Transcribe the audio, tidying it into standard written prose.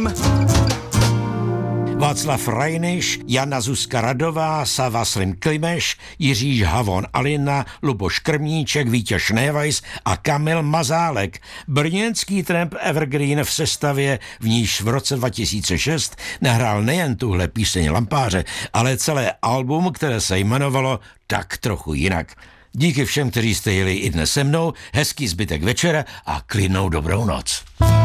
Dream. Václav Rajniš, Jana Zuzka Radová, Sava Slim Klimeš, Jiří Havon Alina, Luboš Krmníček, Vítěz Šnévajs a Kamil Mazálek. Brněnský tramp Evergreen v sestavě, v níž v roce 2006 nahrál nejen tuhle píseň Lampáře, ale celé album, které se jmenovalo Tak trochu jinak. Díky všem, kteří jste jeli i dnes se mnou, hezký zbytek večera a klidnou dobrou noc.